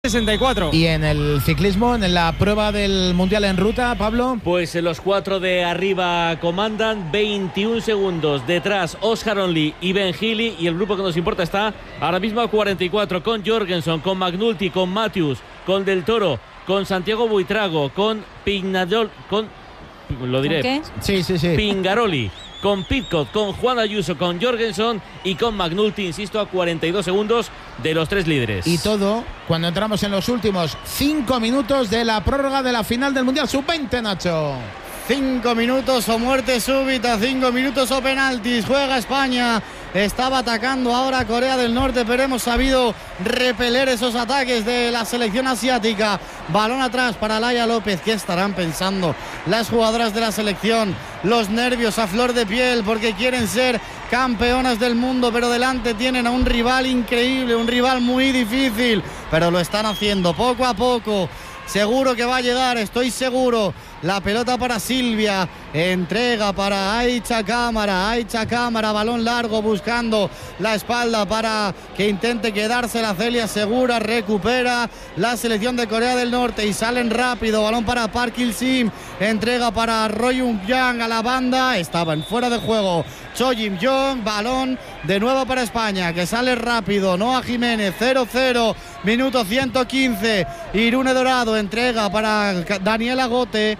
64. Y en el ciclismo, en la prueba del Mundial en ruta, Pablo. Pues los cuatro de arriba comandan 21 segundos. Detrás, Oscar Only y Ben Healy. Y el grupo que nos importa está ahora mismo a 44. Con Jorgenson, con McNulty, con Matthews, con Del Toro, con Santiago Buitrago, con Pignarol, con... lo diré. ¿Qué? Sí. Pingaroli, con Pidcock, con Juan Ayuso, con Jorgenson y con McNulty, insisto, a 42 segundos de los tres líderes. Y todo cuando entramos en los últimos 5 minutos de la prórroga de la final del Mundial Sub-20, Nacho. 5 minutos o muerte súbita, 5 minutos o penaltis. Juega España. Estaba atacando ahora Corea del Norte, pero hemos sabido repeler esos ataques de la selección asiática. Balón atrás para Laia López. ¿Qué estarán pensando las jugadoras de la selección? Los nervios a flor de piel porque quieren ser campeonas del mundo, pero delante tienen a un rival increíble, un rival muy difícil, pero lo están haciendo poco a poco. Seguro que va a llegar, estoy seguro. La pelota para Silvia, entrega para Aicha Cámara, balón largo buscando la espalda para que intente quedársela Celia Segura, recupera la selección de Corea del Norte y salen rápido, balón para Park Il-sim, entrega para Roy Young a la banda, estaba en fuera de juego Cho Jim-young, balón de nuevo para España, que sale rápido, Noa Jiménez, 0-0, minuto 115, Irune Dorado, entrega para Daniela Gote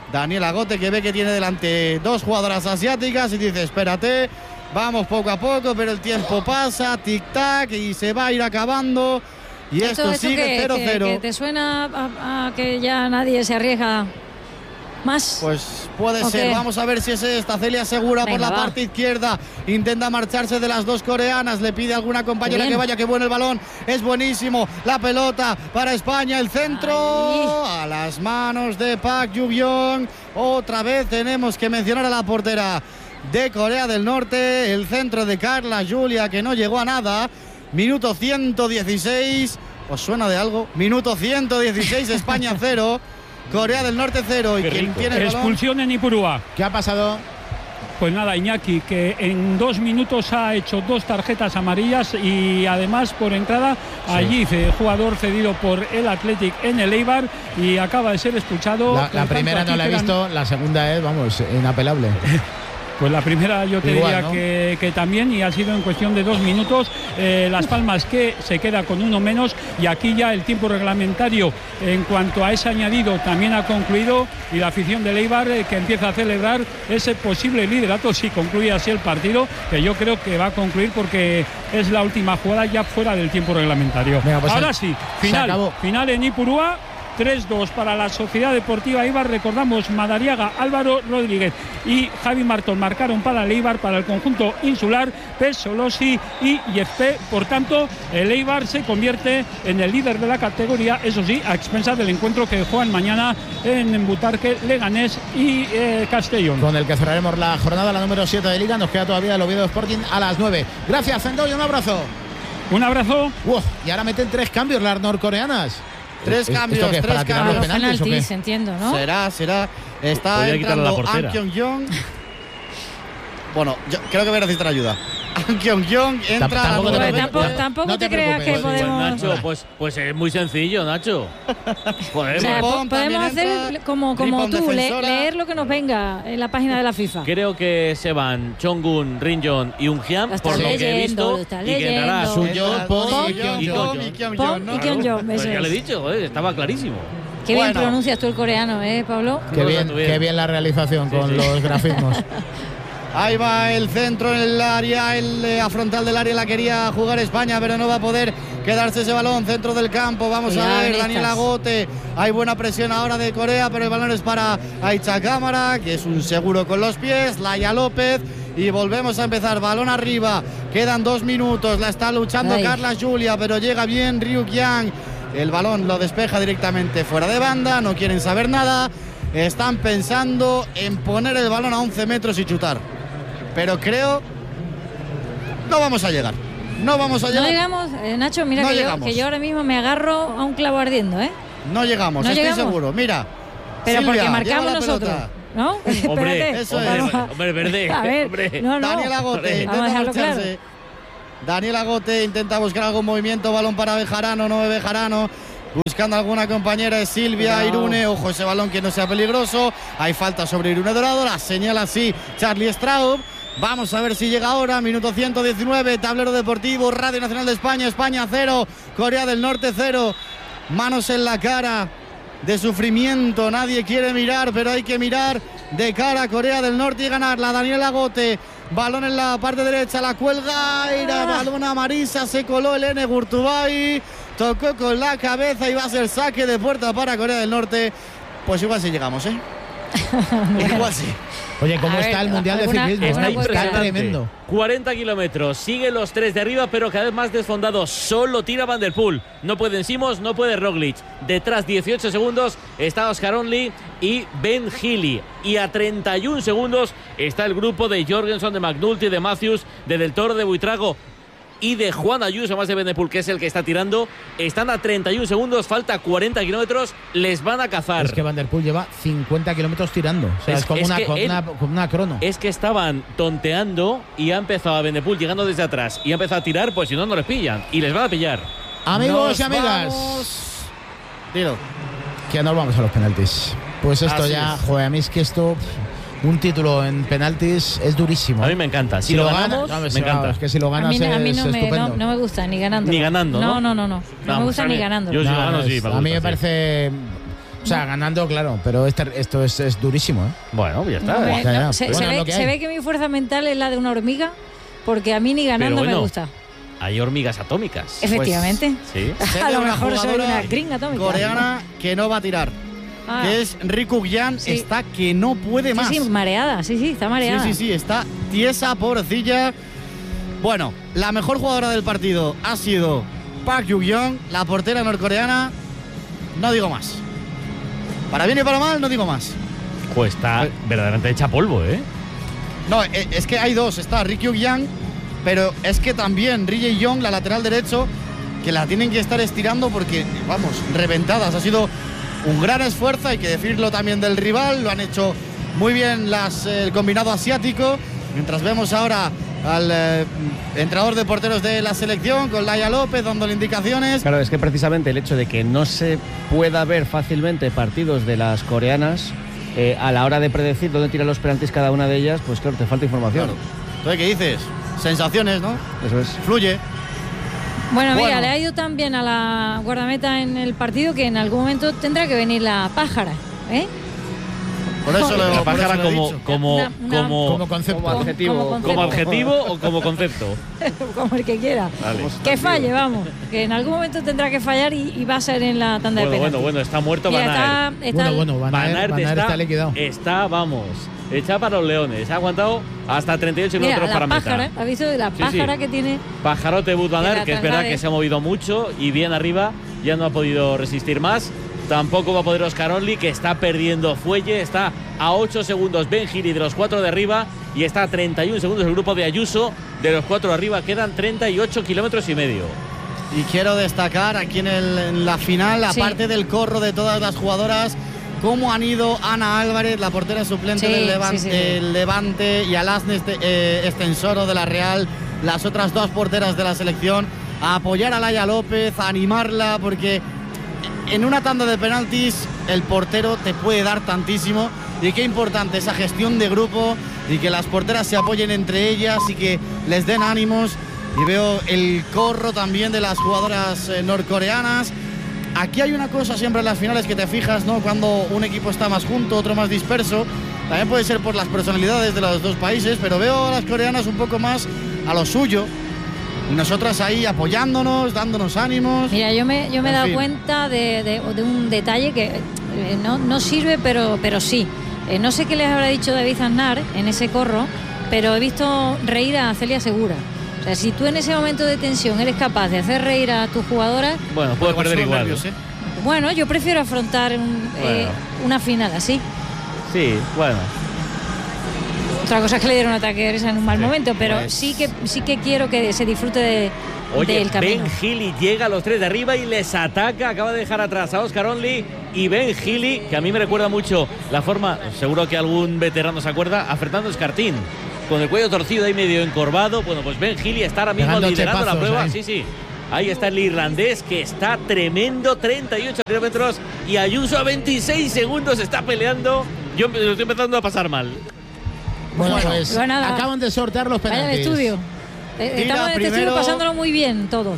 que ve que tiene delante dos jugadoras asiáticas y dice espérate, vamos poco a poco, pero el tiempo pasa, tic-tac y se va a ir acabando y esto sigue 0-0. ¿Te suena a que ya nadie se arriesga más? Pues puede ser, vamos a ver si es esta. Celia Segura por la parte izquierda, intenta marcharse de las dos coreanas, le pide a alguna compañera que vaya, que bueno el balón, es buenísimo, la pelota para España, el centro a las manos de Park Ju-byung. Otra vez tenemos que mencionar a la portera de Corea del Norte, el centro de Carla Julia que no llegó a nada. Minuto 116, ¿os suena de algo? Minuto 116, España 0, Corea del Norte 0. Y quien tiene el balón... Expulsión en Ipurúa. ¿Qué ha pasado? Pues nada, Iñaki, que en 2 minutos ha hecho 2 tarjetas amarillas y además por entrada allí jugador cedido por el Athletic en el Eibar y acaba de ser expulsado. La primera no la he visto, la segunda es, vamos, inapelable. Pues la primera yo te diría, ¿no?, que también, y ha sido en cuestión de 2 minutos. Las Palmas que se queda con uno menos y aquí ya el tiempo reglamentario en cuanto a ese añadido también ha concluido y la afición del Eibar que empieza a celebrar ese posible liderato si concluye así el partido, que yo creo que va a concluir porque es la última jugada ya fuera del tiempo reglamentario. Venga, pues ahora sí, final en Ipurúa. 3-2 para la Sociedad Deportiva Eibar. Recordamos, Madariaga, Álvaro Rodríguez y Javi Martón marcaron para el Eibar, para el conjunto insular, Pesolosi y Yefpe. Por tanto, el Eibar se convierte en el líder de la categoría, eso sí, a expensas del encuentro que juegan mañana en Butarque, Leganés y Castellón. Con el que cerraremos la jornada, la número 7 de Liga. Nos queda todavía el Oviedo Sporting a las 9. Gracias, Zendoy, un abrazo. Un abrazo. Y ahora meten 3 cambios las norcoreanas. 3 cambios, 3 cambios. Los penaltis, entiendo, ¿no? Será. Está entrando An Kyung-young. Bueno, yo creo que voy a necesitar ayuda. An Kyung-young entra. Tampoco te creas que podemos. Nacho, pues es muy sencillo, Nacho. Podemos hacer como tú, leer lo que nos venga en la página de la FIFA. Creo que se van Chongun, Rinjon y Ungian, por lo que he visto, y que entrará Sunyeon, Pon y Kyung-young. Ya le he dicho, estaba clarísimo. Qué bien pronuncias tú el coreano, Pablo. Qué bien la realización con los grafismos. Ahí va el centro en el área, el frontal del área la quería jugar España, pero no va a poder quedarse ese balón, centro del campo, vamos a ver, Daniela Gote, hay buena presión ahora de Corea, pero el balón es para Aicha Cámara, que es un seguro con los pies, Laia López, y volvemos a empezar, balón arriba, quedan 2 minutos, la está luchando Carla Julia, pero llega bien Ryu Yang, el balón lo despeja directamente fuera de banda, no quieren saber nada, están pensando en poner el balón a 11 metros y chutar. Pero creo no vamos a llegar. No llegamos, Nacho, mira que yo ahora mismo me agarro a un clavo ardiendo, No llegamos, estoy seguro. Mira, pero Silvia, porque marcamos nosotros, ¿no? Hombre, verde. A ver, hombre. no. Daniela Gote intenta marcharse. Daniela Gote intenta buscar algún movimiento, balón para Bejarano, no ve Bejarano. buscando alguna compañera es Silvia Irune. Ojo ese balón que no sea peligroso. Hay falta sobre Irune Dorado, la señala así Charlie Straub. Vamos a ver si llega ahora, minuto 119, tablero deportivo, Radio Nacional de España, España 0, Corea del Norte 0. Manos en la cara de sufrimiento, nadie quiere mirar, pero hay que mirar de cara a Corea del Norte y ganarla. Daniela Gote, balón en la parte derecha, la cuelga, balón a Marisa, se coló Elene Gurtubay, tocó con la cabeza y va a ser saque de puerta para Corea del Norte. Pues igual si llegamos, igual sí. Oye, ¿cómo está el Mundial de Ciclismo? Está tremendo. 40 kilómetros, siguen los 3 de arriba, pero cada vez más desfondados. Solo tira Van der Poel. No puede Simons, no puede Roglic. Detrás, 18 segundos, está Oscar Only y Ben Healy. Y a 31 segundos está el grupo de Jorgenson, de McNulty, de Matthews, de Del Toro, de Buitrago y de Juan Ayuso, más de Van der Poel, que es el que está tirando. Están a 31 segundos, falta 40 kilómetros, les van a cazar. Es que Van der Poel lleva 50 kilómetros tirando. O sea, es como una crono. Es que estaban tonteando y ha empezado Van der Poel llegando desde atrás y ha empezado a tirar, pues si no, no les pillan. Y les van a pillar. Amigos y amigas. Dilo. Que nos vamos a los penaltis. Pues esto así ya, es. joder, a mí es que esto... Un título en penaltis es durísimo. A mí me encanta. Si lo ganamos, me encanta. Es que si lo ganas a mí es estupendo. no me gusta, ni ganando. Ni ganando, ¿no? No me gusta ni ganando. Yo si lo gano, sí. A mí me parece... O sea, ganando, claro, pero esto es durísimo, ¿eh? Bueno, ya está. Se ve que mi fuerza mental es la de una hormiga, porque a mí ni ganando me gusta. Hay hormigas atómicas. Efectivamente. Pues, sí. A lo mejor soy una gringa atómica. Coreana que no va a tirar. Que es Ri Kuk-yan, está que no puede más. Sí, mareada, está mareada. Sí, está tiesa, pobrecilla. Bueno, la mejor jugadora del partido ha sido Park Yu-yeon, la portera norcoreana. No digo más. Para bien y para mal, no digo más. Pues está verdaderamente hecha polvo, ¿eh? No, es que hay dos. Está Ri Kuk-yan, pero es que también Ri Jae-yong, la lateral derecho, que la tienen que estar estirando porque, vamos, reventadas. Ha sido un gran esfuerzo, hay que decirlo también del rival. Lo han hecho muy bien el combinado asiático. Mientras vemos ahora al entrenador de porteros de la selección, con Laia López, dándole indicaciones. Claro, es que precisamente el hecho de que no se pueda ver fácilmente partidos de las coreanas, a la hora de predecir dónde tiran los penaltis cada una de ellas, pues claro, te falta información. Claro. Entonces, ¿qué dices? Sensaciones, ¿no? Eso es. Fluye. Bueno, mira, le ha ido tan bien a la guardameta en el partido que en algún momento tendrá que venir la pájara, ¿eh? Por eso la pájara como concepto. Como adjetivo o como concepto. Como el que quiera. Vale. Que falle, vamos. Que en algún momento tendrá que fallar y va a ser en la tanda de penaltis. Bueno, está muerto Van Aert. Van Aert está liquidado. Está, vamos, hecha para los leones. Ha aguantado hasta 38 kilómetros para meta. ¿Ha visto la pájara que tiene? Pajarote Wout van Aert, que es verdad que se ha movido mucho y bien arriba, ya no ha podido resistir más. Tampoco va a poder Oscar Only, que está perdiendo fuelle. Está a 8 segundos Ben Healy de los 4 de arriba y está a 31 segundos el grupo de Ayuso de los 4 de arriba. Quedan 38 kilómetros y medio. Y quiero destacar aquí en la final, aparte del corro de todas las jugadoras, cómo han ido Ana Álvarez, la portera suplente del Levante, y Alasne Estensoro de la Real, las otras dos porteras de la selección, a apoyar a Laia López, a animarla, porque en una tanda de penaltis el portero te puede dar tantísimo. Y qué importante esa gestión de grupo y que las porteras se apoyen entre ellas y que les den ánimos. Y veo el corro también de las jugadoras norcoreanas. Aquí hay una cosa siempre en las finales que te fijas, ¿no? Cuando un equipo está más junto, otro más disperso. También puede ser por las personalidades de los dos países, pero veo a las coreanas un poco más a lo suyo. Y nosotras ahí apoyándonos, dándonos ánimos. Mira, yo me he dado cuenta de un detalle que no sirve, pero sí. No sé qué les habrá dicho David Aznar en ese corro, pero he visto reír a Celia Segura. O sea, si tú en ese momento de tensión eres capaz de hacer reír a tus jugadoras... Bueno, puedes perder igual. Nervios, ¿eh? Bueno, yo prefiero afrontar una final así. Sí, bueno. Otra cosa es que le dieron un ataque de risa en un mal momento, pero pues sí que quiero que se disfrute del camino. Ben Healy llega a los 3 de arriba y les ataca. Acaba de dejar atrás a Oscar Only y Ben Healy, que a mí me recuerda mucho la forma, seguro que algún veterano se acuerda, a Fernando Escartín, con el cuello torcido ahí medio encorvado. Bueno, pues Ben Healy está ahora mismo liderando la prueba. Ahí. Sí. Ahí está el irlandés, que está tremendo, 38 kilómetros. Y Ayuso a 26 segundos está peleando. Yo lo estoy empezando a pasar mal. Bueno, pues nada. acaban de sortear los Vaya penaltis. de estudio. Estamos en este estudio pasándolo muy bien todos.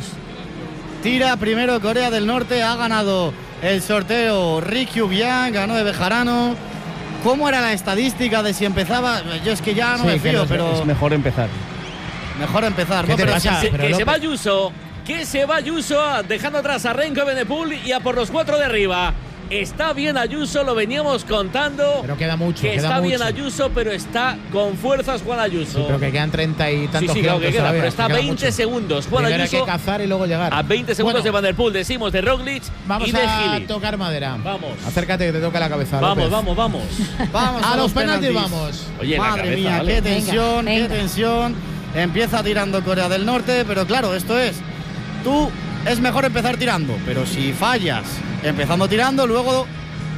Tira primero Corea del Norte, ha ganado el sorteo Ri Kyu-bian, ganó de Bejarano. ¿Cómo era la estadística de si empezaba? Yo es que ya no me fío, pero es mejor empezar. Mejor empezar, ¿Qué ¿no? te Pero pasa? si- Que se va Ayuso. Que se va Ayuso, dejando atrás a Renko Evenepoel y a por los 4 de arriba. Está bien Ayuso, lo veníamos contando. Pero queda mucho. Que queda está mucho. bien Ayuso, pero está con fuerzas Juan Ayuso. Sí, pero que quedan 30 y tantos Sí, claro que kilómetros queda, todavía, pero está a queda 20 mucho. segundos. Juan Primero hay Ayuso que cazar y luego llegar. a 20 segundos de Bueno, Van der Poel, decimos, de Roglic vamos y de a Gili. tocar madera. Vamos. Acércate que te toque la cabeza. Vamos, López. vamos, vamos. Vamos A los penaltis penaltis. vamos. Oye, la Madre cabeza, mía, ¿vale? qué tensión, Venga, qué venga. tensión. Empieza tirando Corea del Norte, pero claro, esto es. Tú es mejor empezar tirando, pero si fallas empezando tirando, luego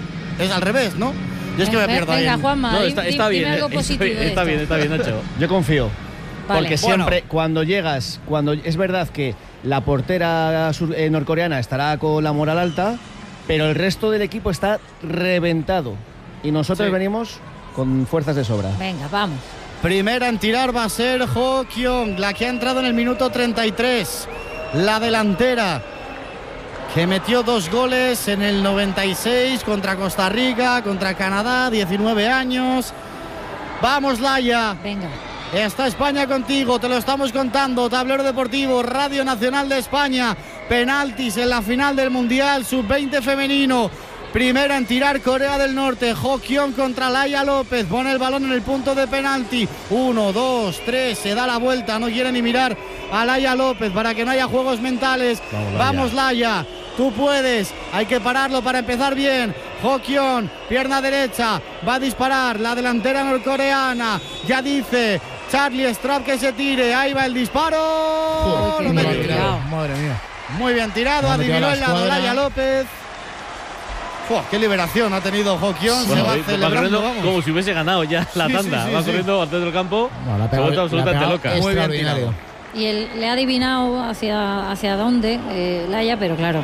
es al revés, ¿no? Yo es que me pierdo ahí. Venga, Juanma, No, di- está dime bien, algo positivo de está esto. bien, está bien, Nacho. Yo confío. Vale. Porque siempre, cuando llegas, cuando es verdad que la portera norcoreana estará con la moral alta, pero el resto del equipo está reventado. Y nosotros Sí. venimos con fuerzas de sobra. Venga, vamos. Primera en tirar va a ser Ho Kyung, la que ha entrado en el minuto 33. La delantera, que metió 2 goles en el 96 contra Costa Rica, contra Canadá, 19 años. Vamos, Laia. Venga. Está España contigo, te lo estamos contando. Tablero Deportivo, Radio Nacional de España. Penaltis en la final del Mundial Sub-20 femenino. Primera en tirar Corea del Norte. Ho Kyung contra Laia López. Pone el balón en el punto de penalti. 1, 2, 3. Se da la vuelta. No quiere ni mirar a Laia López para que no haya juegos mentales. Vamos, Laia. Tú puedes. Hay que pararlo para empezar bien. Ho Kyung, pierna derecha. Va a disparar la delantera norcoreana. Ya dice Charlie Strap que se tire. Ahí va el disparo. Qué Lo bien metió. tirado. Madre mía. Muy bien tirado, No metió adivinó la el lado escuadra. Laia López. ¡Fua! ¡Qué liberación ha tenido Ho Kyung! Se Bueno, va va celebrando, corriendo vamos. como si hubiese ganado ya la Sí, tanda. sí, sí, Va sí. corriendo al centro del campo. No, la ha Se ha pegado- vuelto la ha absolutamente pegado loca. Muy bien extraordinario. tirado. Y él le ha adivinado hacia dónde, Laia, pero claro.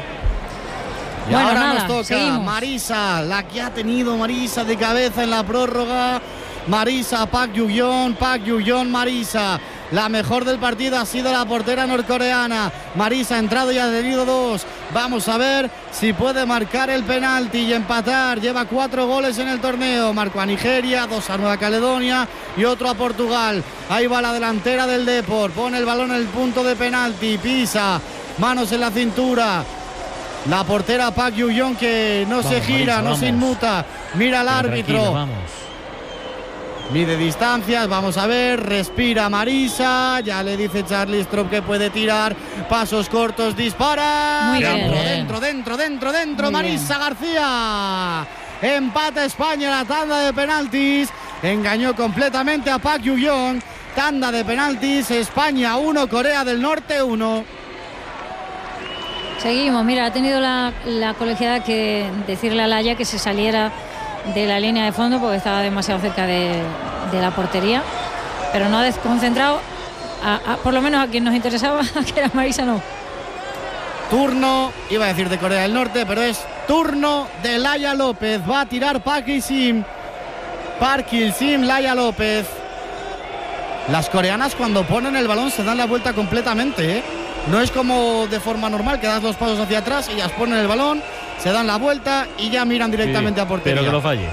Y Bueno, ahora nada, nos toca seguimos. Marisa, la que ha tenido Marisa de cabeza en la prórroga. Marisa, Park Yu-yeon, Marisa. La mejor del partido ha sido la portera norcoreana. Marisa ha entrado y ha tenido 2. Vamos a ver si puede marcar el penalti y empatar. Lleva 4 goles en el torneo. Marcó a Nigeria, 2 a Nueva Caledonia y otro a Portugal. Ahí va la delantera del Depor. Pone el balón en el punto de penalti. Pisa. Manos en la cintura. La portera Park Yu-yeon que no se gira, Marisa, no se vamos. inmuta. Mira al árbitro. Tranquilo, vamos. Mide distancias, vamos a ver, respira Marisa, ya le dice Charlie Strop que puede tirar, pasos cortos, dispara. Muy bien. Dentro, Muy Marisa García. Empata España la tanda de penaltis, engañó completamente a Park Yu-yeon. Tanda de penaltis, España 1, Corea del Norte 1. Seguimos, mira, ha tenido la colegiada que decirle a Laia que se saliera de la línea de fondo porque estaba demasiado cerca de la portería, pero no ha desconcentrado, por lo menos a quien nos interesaba, que era Marisa, no. Turno, iba a decir de Corea del Norte, pero es turno de Laia López. Va a tirar Park Il-sim, Laia López. Las coreanas cuando ponen el balón se dan la vuelta completamente, ¿eh? No es como de forma normal que das los pasos hacia atrás, ellas ponen el balón, se dan la vuelta y ya miran directamente Sí, a portería. pero que lo falle.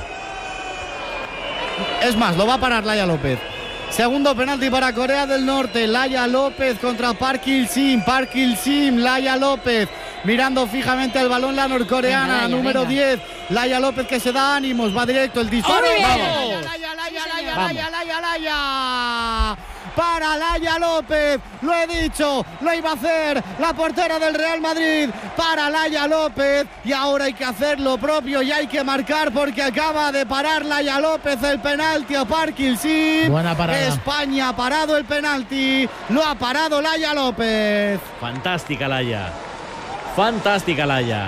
Es más, lo va a parar Laia López. Segundo penalti para Corea del Norte. Laia López contra Park Il-sim. Laia López mirando fijamente al balón la norcoreana. Venga, Laia, número venga. 10. Laia López que se da ánimos. Va directo el disparo. ¡Muy bien! ¡Vamos! Laia. Para Laia López. Lo he dicho. Lo iba a hacer la portera del Real Madrid. Para Laia López. Y ahora hay que hacer lo propio y hay que marcar porque acaba de parar Laia López el penalti a Park Il-sim. Buena parada. España ha parado el penalti. Lo ha parado Laia López. Fantástica Laia. Fantástica Laia.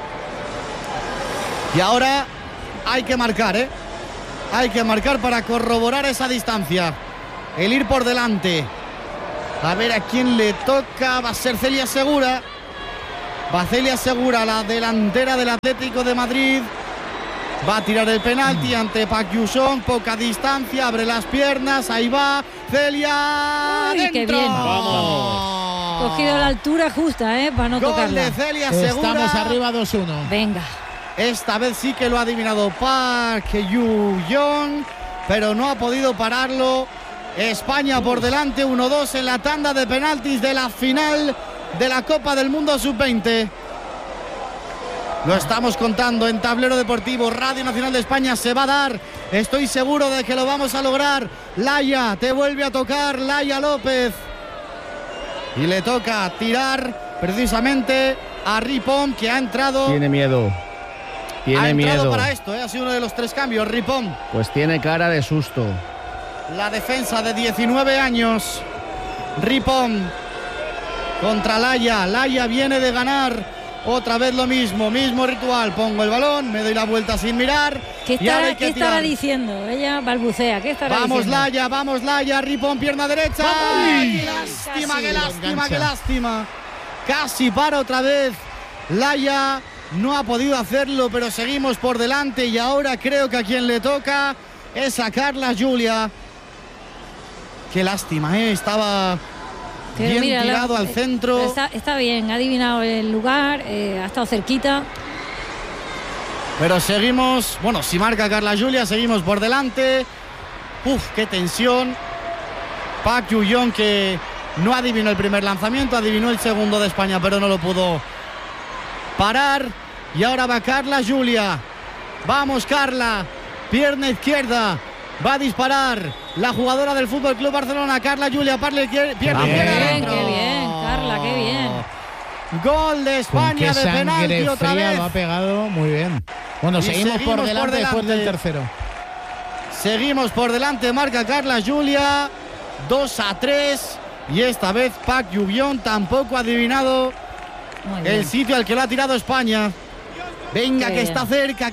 Y ahora hay que marcar, ¿eh? Hay que marcar para corroborar esa distancia. El ir por delante. A ver a quién le toca. Va a ser Celia Segura. Va Celia Segura, la delantera del Atlético de Madrid. Va a tirar el penalti ante Park Ju-sung. Poca distancia, abre las piernas. Ahí va Celia. Uy, qué bien. Vamos. Cogido la altura justa, para no Gol tocarla. de Celia Segura. Estamos arriba 2-1. Venga. Esta vez sí que lo ha adivinado Park Ju-sung, pero no ha podido pararlo. España por delante, 1-2 en la tanda de penaltis de la final de la Copa del Mundo Sub-20. Lo estamos contando en Tablero Deportivo, Radio Nacional de España. Se va a dar, estoy seguro de que lo vamos a lograr. Laia, te vuelve a tocar Laia López. Y le toca tirar precisamente a Ripon, que ha entrado. Tiene miedo. Tiene miedo para esto, ha sido uno de los 3 cambios. Ripon. Pues tiene cara de susto. La defensa de 19 años. Ripon contra Laia. Laia viene de ganar. Otra vez lo mismo ritual. Pongo el balón, me doy la vuelta sin mirar. ¿Qué estará diciendo? Ella balbucea. ¿Qué estará diciendo? Vamos Laia. Ripon, pierna derecha. ¡Ay! ¡Qué lástima! Casi para otra vez. Laia no ha podido hacerlo, pero seguimos por delante. Y ahora creo que a quien le toca es a Carla Giulia. Qué lástima, estaba bien tirado al centro. Está bien, ha adivinado el lugar, ha estado cerquita. Pero seguimos, si marca Carla Giulia, seguimos por delante. Qué tensión. Park Ju-sung, que no adivinó el primer lanzamiento, adivinó el segundo de España, pero no lo pudo parar. Y ahora va Carla Giulia. Vamos, Carla. Pierna izquierda. Va a disparar la jugadora del FC Barcelona, Carla Giulia. Pierna izquierda. Qué bien, Carla, qué bien. Gol de España de penalti otra vez. Lo ha pegado muy bien. Bueno, seguimos por delante después del tercero. Seguimos por delante, marca Carla Giulia. 2-3. Y esta vez Park Ju-sung tampoco ha adivinado el sitio al que lo ha tirado España. Venga, que está cerca,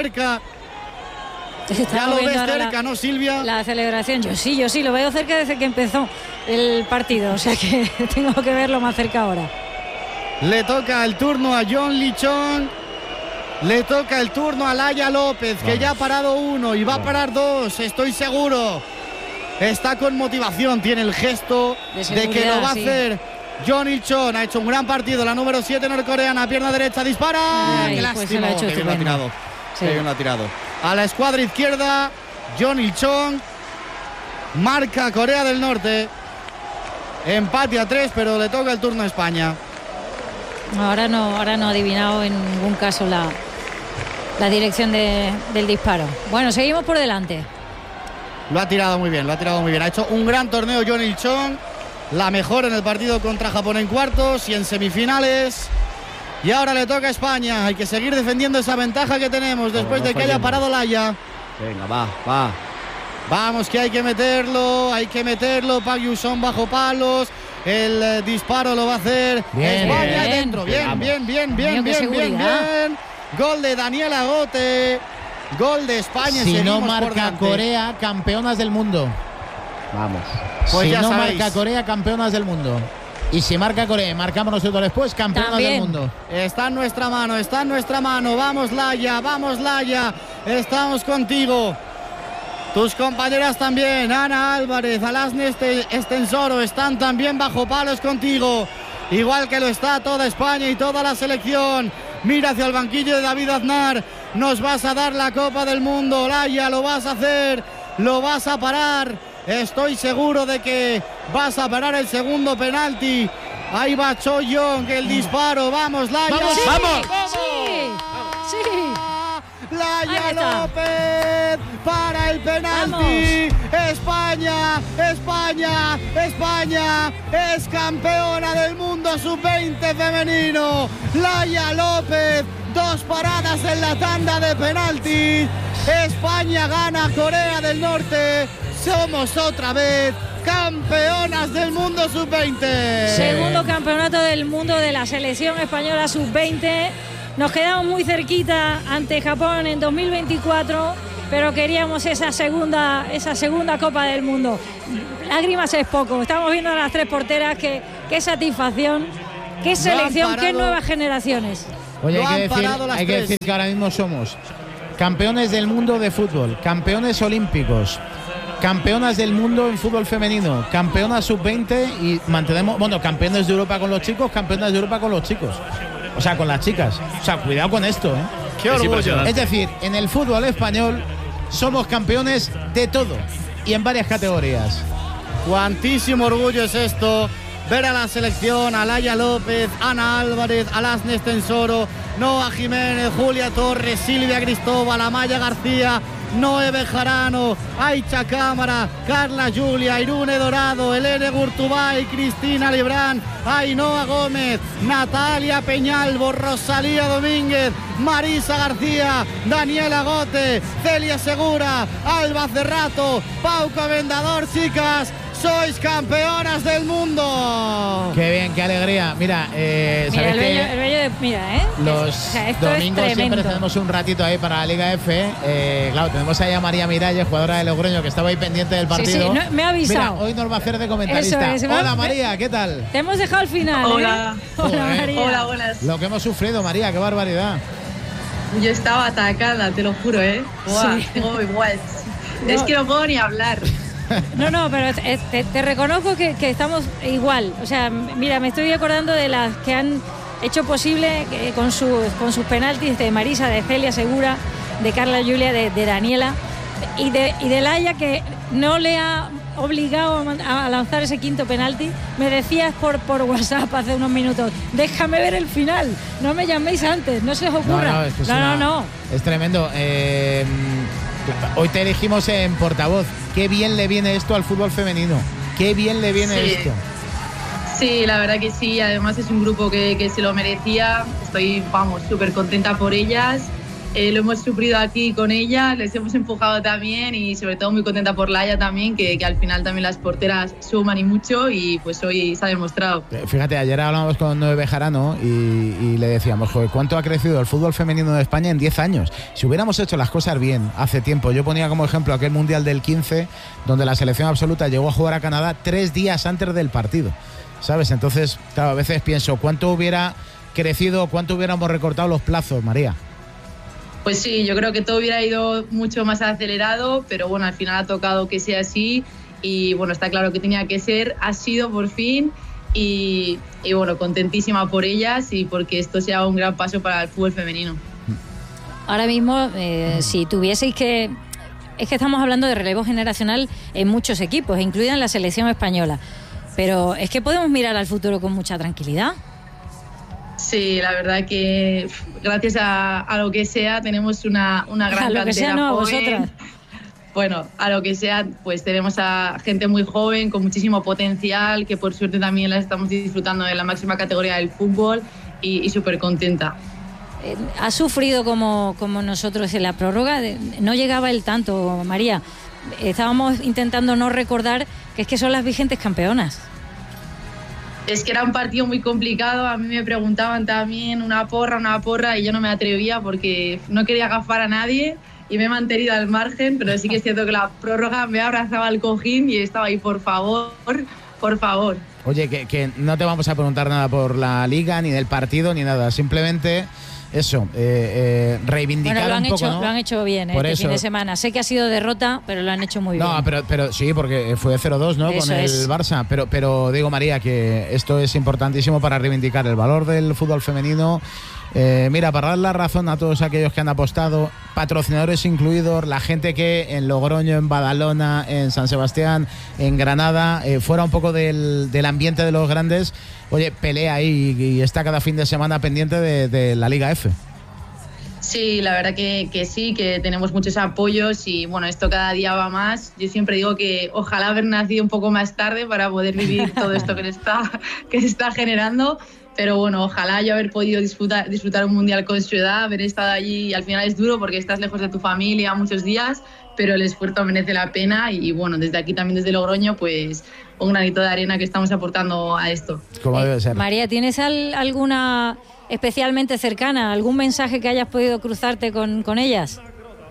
Ya lo ves cerca, ¿no, Silvia? La celebración, yo sí, lo veo cerca desde que empezó el partido, o sea que tengo que verlo más cerca ahora. Le toca el turno a John Lichon. Le toca el turno a Laia López, que ya ha parado 1 y va a parar 2, estoy seguro. Está con motivación, tiene el gesto de que lo va a hacer. John Il-chon ha hecho un gran partido, la número 7 norcoreana, pierna derecha, dispara. Ay, ¡qué lástima! Pues Qué bien lo ha tirado. Sí. Qué bien lo ha tirado. A la escuadra izquierda, John Il-chon. Marca Corea del Norte. Empate a 3, pero le toca el turno a España. Ahora no ha adivinado en ningún caso la dirección del disparo. Bueno, seguimos por delante. Lo ha tirado muy bien. Ha hecho un gran torneo John Il-chon. La mejor en el partido contra Japón en cuartos y en semifinales. Y ahora le toca a España. Hay que seguir defendiendo esa ventaja que tenemos después de que haya parado Laia. Venga, va. Vamos, que hay que meterlo. Park Ju-sung bajo palos. El disparo lo va a hacer España dentro. Bien. Gol de Daniela Gote. Gol de España. Si no marca Corea, campeonas del mundo. Vamos. Pues si ya no sabéis. marca Corea, campeonas del mundo. Y si marca Corea y marcamos nosotros después, campeonas del mundo. Está en nuestra mano. Vamos, Laia. Estamos contigo. Tus compañeras también, Ana Álvarez, Alasne Estensoro, están también bajo palos contigo. Igual que lo está toda España y toda la selección. Mira hacia el banquillo de David Aznar. Nos vas a dar la Copa del Mundo, Laia, lo vas a hacer, lo vas a parar. Estoy seguro de que vas a parar el segundo penalti. Ahí va Cho-young, el disparo. Vamos, Laia. ¡Vamos! Sí. Laia López para el penalti. España es campeona del mundo sub-20 femenino. Laia López, 2 paradas en la tanda de penaltis. España gana a Corea del Norte. Somos otra vez campeonas del mundo sub-20. Segundo campeonato del mundo de la selección española sub-20. Nos quedamos muy cerquita ante Japón en 2024 pero queríamos esa segunda Copa del Mundo. Lágrimas es poco, estamos viendo a las 3 porteras, qué satisfacción, qué selección, qué nuevas generaciones. Oye, hay que decir que ahora mismo somos campeones del mundo de fútbol, campeones olímpicos, campeonas del mundo en fútbol femenino, campeonas sub-20 y mantenemos, campeones de Europa con los chicos, campeonas de Europa con los chicos. O sea, con las chicas. O sea, cuidado con esto, ¿eh? Qué orgullo. Es decir, en el fútbol español somos campeones de todo y en varias categorías. Cuantísimo orgullo es esto. Ver a la selección, a Laia López, Ana Álvarez, Alasne Stensoro, Noa Jiménez, Julia Torres, Silvia Cristóbal, Amaya García, Noé Bejarano, Aicha Cámara, Carla Julia, Irune Dorado, Helene Gurtubay, Cristina Librán, Ainhoa Gómez, Natalia Peñalvo, Rosalía Domínguez, Marisa García, Daniela Gote, Celia Segura, Alba Cerrato, Pauco Vendador, chicas. ¡Sois campeonas del mundo! ¡Qué bien, qué alegría! Mira, ¿sabes qué? Los domingos siempre tenemos un ratito ahí para la Liga F. Claro, tenemos ahí a María Miralles, jugadora de Logroño, que estaba ahí pendiente del partido. Sí, me ha avisado. Mira, hoy nos va a hacer de comentarista. Hola, María, ¿qué tal? Te hemos dejado al final. Hola. Hola, María. Hola, buenas. Lo que hemos sufrido, María, qué barbaridad. Yo estaba atacada, te lo juro, ¿eh? Buah, tengo igual. No. Es que no puedo ni hablar. No, pero te reconozco que estamos igual. O sea, mira, me estoy acordando de las que han hecho posible con sus penaltis, de Marisa, de Celia Segura, de Carla Julia, de Daniela y de Laia, que no le ha obligado a lanzar ese quinto penalti. Me decías por WhatsApp hace unos minutos, déjame ver el final, no me llaméis antes, no se os ocurra. No. Es tremendo. Hoy te elegimos en portavoz. Qué bien le viene esto al fútbol femenino. Qué bien le viene esto. Sí, la verdad que sí. Además es un grupo que se lo merecía. Estoy, súper contenta por ellas. Lo hemos sufrido aquí con ellas, les hemos empujado también y sobre todo muy contenta por Laia también, que al final también las porteras suman y mucho y pues hoy se ha demostrado. Fíjate, ayer hablábamos con Noé Bejarano y le decíamos, joder, ¿cuánto ha crecido el fútbol femenino de España en 10 años? Si hubiéramos hecho las cosas bien hace tiempo, yo ponía como ejemplo aquel Mundial del 15, donde la selección absoluta llegó a jugar a Canadá 3 días antes del partido, ¿sabes? Entonces, claro, a veces pienso, ¿cuánto hubiera crecido, cuánto hubiéramos recortado los plazos, María? Pues sí, yo creo que todo hubiera ido mucho más acelerado, pero bueno, al final ha tocado que sea así y bueno, está claro que tenía que ser, ha sido por fin y bueno, contentísima por ellas y porque esto sea un gran paso para el fútbol femenino. Ahora mismo, si tuvieseis que... Es que estamos hablando de relevo generacional en muchos equipos, incluida en la selección española, pero es que podemos mirar al futuro con mucha tranquilidad. Sí, la verdad que gracias a lo que sea tenemos una gran cantera sea, no, joven. Vosotras. Bueno, a lo que sea, pues tenemos a gente muy joven con muchísimo potencial, que por suerte también la estamos disfrutando en la máxima categoría del fútbol y súper contenta. ¿Ha sufrido como nosotros en la prórroga? No llegaba el tanto, María. Estábamos intentando no recordar que es que son las vigentes campeonas. Es que era un partido muy complicado, a mí me preguntaban también una porra y yo no me atrevía porque no quería agafar a nadie y me he mantenido al margen, pero sí que es cierto que la prórroga me abrazaba al cojín y estaba ahí, por favor. Oye, que no te vamos a preguntar nada por la liga, ni del partido, ni nada, simplemente... Eso, reivindicar un poco, ¿no? Lo han hecho bien este fin de semana. Sé que ha sido derrota, pero lo han hecho muy bien. No, pero sí, porque fue 0-2, ¿no? Eso con el Barça. Pero digo, María, que esto es importantísimo para reivindicar el valor del fútbol femenino. Mira, para dar la razón a todos aquellos que han apostado, patrocinadores incluidos, la gente que en Logroño, en Badalona, en San Sebastián, en Granada, fuera un poco del ambiente de los grandes. Oye, pelea ahí y está cada fin de semana pendiente de la Liga F. Sí, la verdad que sí, que tenemos muchos apoyos y bueno, esto cada día va más. Yo siempre digo que ojalá haber nacido un poco más tarde para poder vivir todo esto que se está generando. Pero bueno, ojalá yo haber podido disfrutar un mundial con su edad, haber estado allí. Al final es duro porque estás lejos de tu familia muchos días, pero el esfuerzo merece la pena y bueno, desde aquí también desde Logroño, pues un granito de arena que estamos aportando a esto. Como debe ser. María, ¿tienes alguna especialmente cercana, algún mensaje que hayas podido cruzarte con ellas?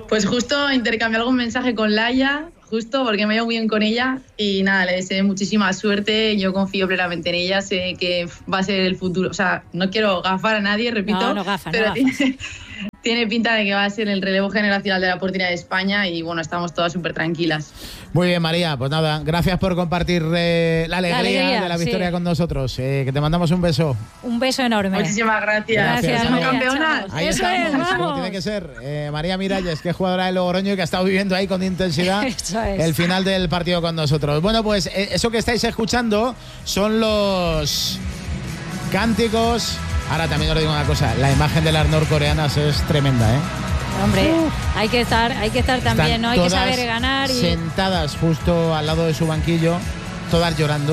Pues justo intercambié algún mensaje con Laia, justo porque me llevo muy bien con ella y nada, le deseo muchísima suerte, yo confío plenamente en ella, sé que va a ser el futuro, o sea, no quiero gafar a nadie, repito, pero tiene pinta de que va a ser el relevo generacional de la portería de España y bueno, estamos todas súper tranquilas. Muy bien, María, pues nada, gracias por compartir la alegría de la victoria con nosotros, que te mandamos un beso. Un beso enorme. Muchísimas gracias. ¿Somos campeonas? Ahí estamos, como tiene que ser. María Miralles, que es jugadora de Logroño y que ha estado viviendo ahí con intensidad el final del partido con nosotros. Bueno, pues eso que estáis escuchando son los cánticos. Ahora también os digo una cosa, la imagen de las norcoreanas es tremenda, ¿eh? Hombre, hay que estar también, están, ¿no? Hay que saber ganar. Sentadas justo al lado de su banquillo, todas llorando.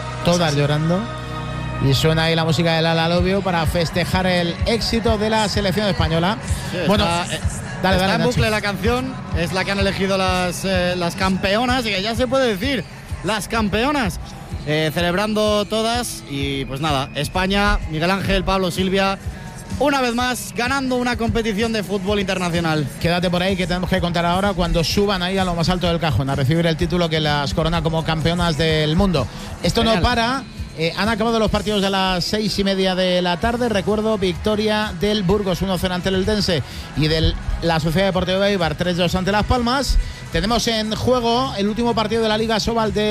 Y suena ahí la música del Ala Lobio para festejar el éxito de la selección española. Sí, bueno, dale, en bucle la canción, es la que han elegido las campeonas y que ya se puede decir, las campeonas. Celebrando todas y pues nada, España, Miguel Ángel, Pablo, Silvia, una vez más ganando una competición de fútbol internacional. Quédate por ahí que tenemos que contar ahora cuando suban ahí a lo más alto del cajón a recibir el título que las corona como campeonas del mundo. Esto Genial. No para. Han acabado los partidos de las 6:30 de la tarde. Recuerdo, victoria del Burgos 1-0 ante el Eldense y de la Sociedad Deportiva de Eibar 3-2 ante Las Palmas. Tenemos en juego el último partido de la Liga Sobal de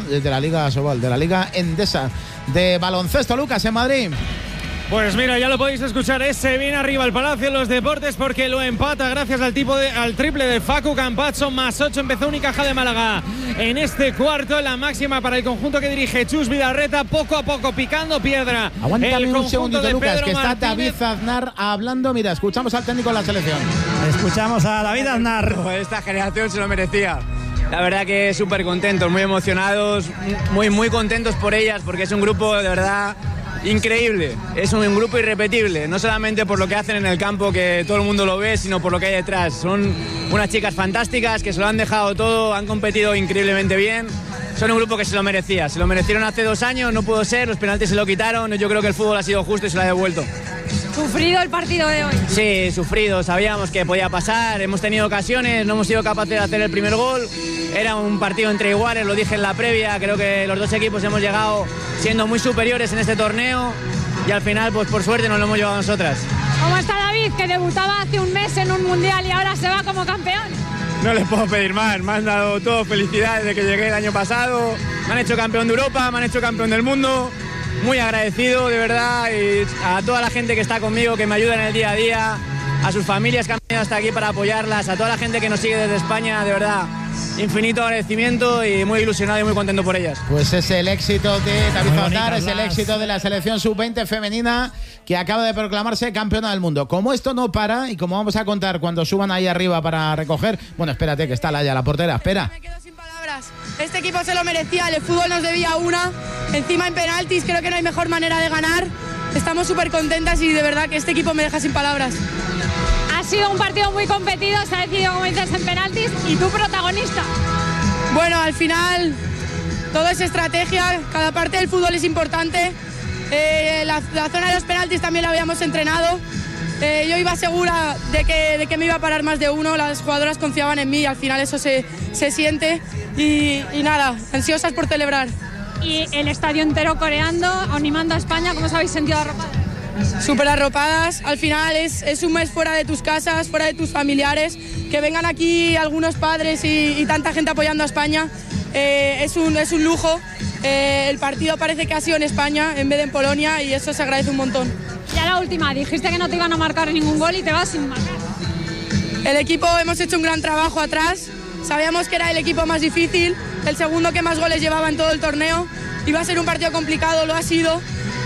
la Liga Endesa de baloncesto. Lucas, en Madrid. Pues mira, ya lo podéis escuchar, ese viene arriba al Palacio de los Deportes porque lo empata gracias al triple de Facu Campazzo, +8, empezó Unicaja de Málaga en este cuarto, la máxima para el conjunto que dirige Chus Vidarreta, poco a poco picando piedra. Aguántame un segundito, Lucas, que está David Aznar hablando. Mira, escuchamos al técnico de la selección. Escuchamos a David Aznar. Esta generación se lo merecía. La verdad que súper contentos, muy emocionados, muy contentos por ellas porque es un grupo de verdad increíble, es un grupo irrepetible, no solamente por lo que hacen en el campo, que todo el mundo lo ve, sino por lo que hay detrás. Son unas chicas fantásticas que se lo han dejado todo, han competido increíblemente bien, son un grupo que se lo merecía, se lo merecieron hace 2 años, no pudo ser, los penaltis se lo quitaron, yo creo que el fútbol ha sido justo y se lo ha devuelto. ¿Sufrido el partido de hoy? Sí, sufrido, sabíamos que podía pasar, hemos tenido ocasiones, no hemos sido capaces de hacer el primer gol, era un partido entre iguales, lo dije en la previa, creo que los dos equipos hemos llegado siendo muy superiores en este torneo y al final, pues por suerte nos lo hemos llevado nosotras. ¿Cómo está David, que debutaba hace un mes en un mundial y ahora se va como campeón? No les puedo pedir más, me han dado todo felicidades desde que llegué el año pasado, me han hecho campeón de Europa, me han hecho campeón del mundo. Muy agradecido, de verdad, y a toda la gente que está conmigo, que me ayuda en el día a día, a sus familias que han venido hasta aquí para apoyarlas, a toda la gente que nos sigue desde España, de verdad, infinito agradecimiento y muy ilusionado y muy contento por ellas. Pues es el éxito de David Aznar, es el éxito de la selección sub-20 femenina que acaba de proclamarse campeona del mundo. Como esto no para y como vamos a contar cuando suban ahí arriba para recoger, bueno, espérate que está Laia, la portera, espera. Este equipo se lo merecía, el fútbol nos debía una, encima en penaltis, creo que no hay mejor manera de ganar, estamos súper contentas y de verdad que este equipo me deja sin palabras. Ha sido un partido muy competido, se ha decidido, como dices, en penaltis y tú protagonista. Bueno, al final todo es estrategia, cada parte del fútbol es importante, la zona de los penaltis también la habíamos entrenado. Yo iba segura de que me iba a parar más de uno, las jugadoras confiaban en mí y al final eso se siente y nada, ansiosas por celebrar. Y el estadio entero coreando, animando a España, ¿cómo os habéis sentido arropadas? Súper arropadas, al final es un mes fuera de tus casas, fuera de tus familiares, que vengan aquí algunos padres y tanta gente apoyando a España, es un lujo, el partido parece que ha sido en España en vez de en Polonia y eso se agradece un montón. Ya la última, dijiste que no te iban a marcar ningún gol y te vas sin marcar. El equipo hemos hecho un gran trabajo atrás, sabíamos que era el equipo más difícil, el segundo que más goles llevaba en todo el torneo, iba a ser un partido complicado, lo ha sido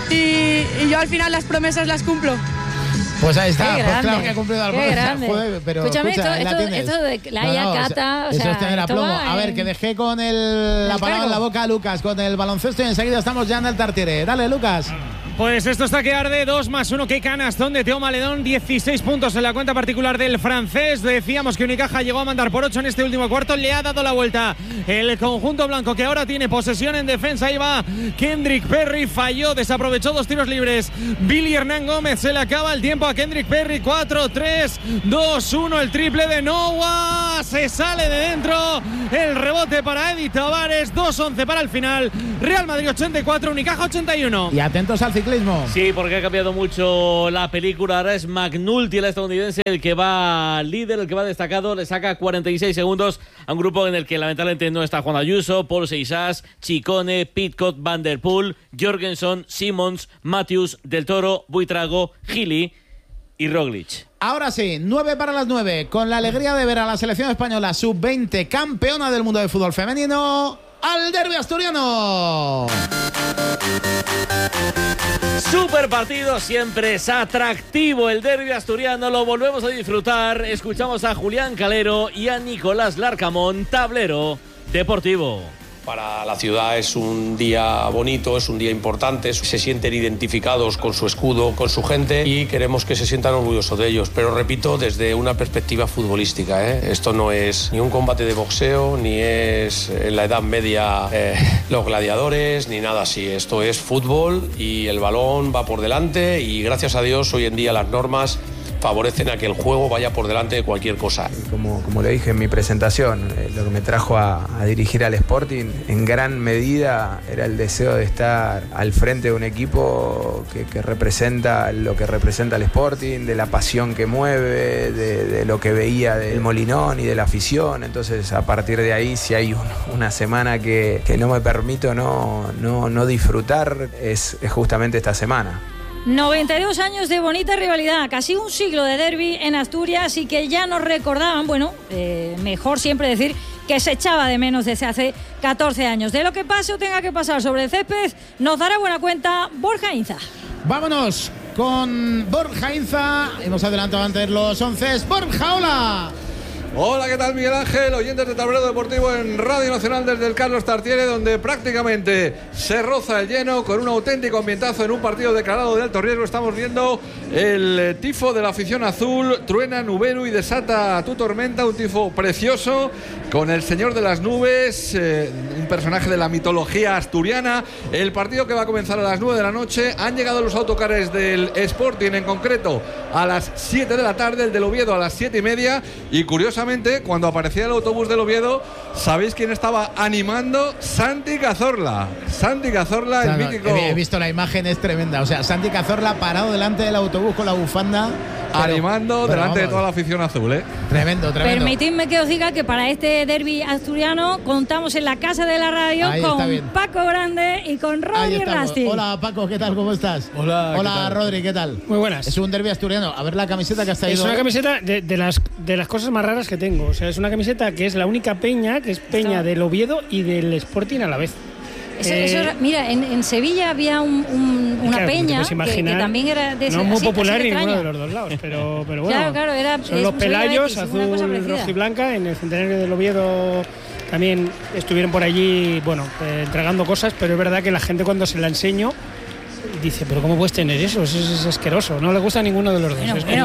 y yo al final las promesas las cumplo. Pues ahí está, pues claro que ha cumplido las promesas. Joder, pero escúchame, escucha, esto de Laia, Cata, eso es tener aplomo. A ver, que dejé con la palabra en la boca a Lucas, con el baloncesto y enseguida estamos ya en el Tartiere. Dale, Lucas. Pues esto está que arde. 2+1. Qué canastón de Teo Maledón. 16 puntos en la cuenta particular del francés. Decíamos que Unicaja llegó a mandar por 8 en este último cuarto. Le ha dado la vuelta el conjunto blanco, que ahora tiene posesión en defensa. Ahí va Kendrick Perry. Falló, desaprovechó 2 tiros libres Billy Hernán Gómez. Se le acaba el tiempo a Kendrick Perry. 4, 3, 2, 1. El triple de Noah. Se sale de dentro. El rebote para Eddie Tavares. 2-11 para el final. Real Madrid 84, Unicaja 81. Y atentos al ciclismo. Sí, porque ha cambiado mucho la película. Ahora es McNulty, el estadounidense, el que va líder, el que va destacado. Le saca 46 segundos a un grupo en el que lamentablemente no está Juan Ayuso, Paul Seixas, Ciccone, Pidcock, Van der Poel, Jorgenson, Simmons, Matthews, Del Toro, Buitrago, Gili y Roglic. Ahora sí, 9 para las 9, con la alegría de ver a la selección española sub-20 campeona del mundo de fútbol femenino, al derbi asturiano. Super partido, siempre es atractivo el derbi asturiano, lo volvemos a disfrutar. Escuchamos a Julián Calero y a Nicolás Larcamón, Tablero Deportivo. Para la ciudad es un día bonito, es un día importante, se sienten identificados con su escudo, con su gente y queremos que se sientan orgullosos de ellos. Pero repito, desde una perspectiva futbolística, Esto no es ni un combate de boxeo, ni es en la Edad Media los gladiadores, ni nada así. Esto es fútbol y el balón va por delante y gracias a Dios hoy en día las normas favorecen a que el juego vaya por delante de cualquier cosa. Como le dije en mi presentación, lo que me trajo a dirigir al Sporting en gran medida era el deseo de estar al frente de un equipo que representa lo que representa el Sporting, de la pasión que mueve, de lo que veía del Molinón y de la afición. Entonces, a partir de ahí, si hay una semana que no me permito no disfrutar, es justamente esta semana. 92 años de bonita rivalidad, casi un siglo de derbi en Asturias y que ya nos recordaban, mejor siempre decir que se echaba de menos desde hace 14 años. De lo que pase o tenga que pasar sobre el césped, nos dará buena cuenta Borja Inza. Vámonos con Borja Inza. Hemos adelantado antes los 11. Borja, hola. Hola, ¿qué tal, Miguel Ángel? Oyentes de Tablero Deportivo en Radio Nacional desde el Carlos Tartiere, donde prácticamente se roza el lleno con un auténtico ambientazo en un partido declarado de alto riesgo. Estamos viendo el tifo de la afición azul, truena, nubero y desata tu tormenta, un tifo precioso con el señor de las nubes, un personaje de la mitología asturiana. El partido que va a comenzar a las 9 de la noche. Han llegado los autocares del Sporting, en concreto a las 7 de la tarde, el del Oviedo a las 7:30, y curiosamente cuando aparecía el autobús del Oviedo, ¿sabéis quién estaba animando? Santi Cazorla. Santi Cazorla, el mítico. He visto la imagen, es tremenda. O sea, Santi Cazorla parado delante del autobús con la bufanda, animando delante de toda la afición azul, Tremendo. Permitidme que os diga que para este derbi asturiano contamos en la casa de la radio con Paco Grande y con Rodri Rasti. Hola, Paco, ¿qué tal? ¿Cómo estás? Hola, Rodri, ¿qué tal? Muy buenas. Es un derbi asturiano. A ver la camiseta que has traído. Es una camiseta de las cosas más raras que tengo. O sea, es una camiseta que es la única peña, que es peña del Oviedo y del Sporting a la vez. Mira, en Sevilla había una peña que también era de ese, no muy así, popular así en ninguno de los dos lados, pero bueno. Claro, son los Pelayos, azul, rojo y blanca. En el centenario del Oviedo también estuvieron por allí, entregando cosas, pero es verdad que la gente cuando se la enseño dice, pero ¿cómo puedes tener eso? Es asqueroso, no le gusta a ninguno de los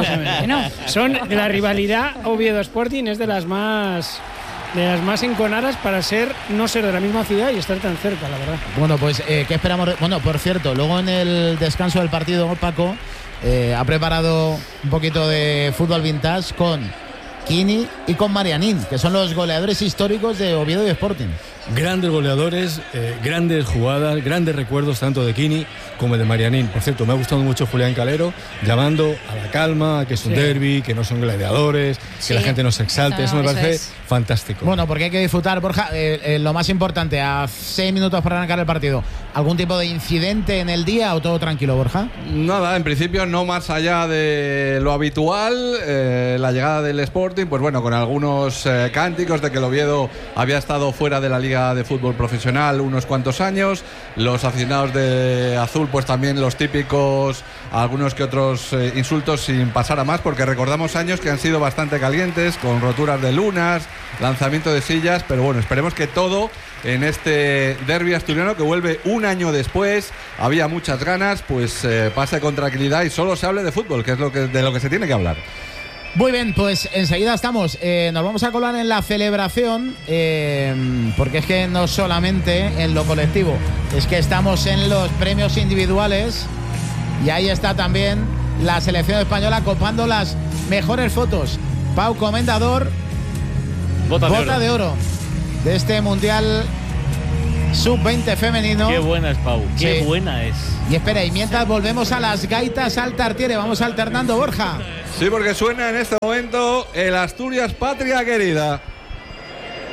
dos. La rivalidad Oviedo Sporting es de las más enconadas para no ser de la misma ciudad y estar tan cerca, la verdad. Bueno, pues, ¿qué esperamos? Bueno, por cierto, luego en el descanso del partido, Paco ha preparado un poquito de fútbol vintage con Kini y con Marianín, que son los goleadores históricos de Oviedo y Sporting. Grandes goleadores, grandes jugadas, grandes recuerdos tanto de Kini como de Marianín. Por cierto, me ha gustado mucho Julián Calero llamando a la calma, que es un derbi, que no son gladiadores, que la gente no se exalte. Eso me parece fantástico. Bueno, porque hay que disfrutar, Borja. Lo más importante, a 6 minutos para arrancar el partido, ¿algún tipo de incidente en el día o todo tranquilo, Borja? Nada, en principio no más allá de lo habitual. La llegada del Sporting, pues bueno, con algunos cánticos de que el Oviedo había estado fuera de la Liga de Fútbol Profesional unos cuantos años. Los aficionados de azul, pues también los típicos, algunos que otros insultos sin pasar a más, porque recordamos años que han sido bastante calientes, con roturas de lunas, lanzamiento de sillas, pero bueno, esperemos que todo en este derbi asturiano que vuelve un año después. Había muchas ganas, pues pase con tranquilidad y solo se hable de fútbol, que es de lo que se tiene que hablar. Muy bien, pues enseguida estamos. Nos vamos a colar en la celebración, porque es que no solamente en lo colectivo, es que estamos en los premios individuales y ahí está también la selección española copando las mejores fotos. Pau Comendador, bota de oro de este Mundial Sub-20 femenino. Qué buena es Pau, qué buena es. Y espera, y mientras volvemos a las gaitas al Tartiere, vamos alternando, Borja. Sí, porque suena en este momento el Asturias Patria Querida.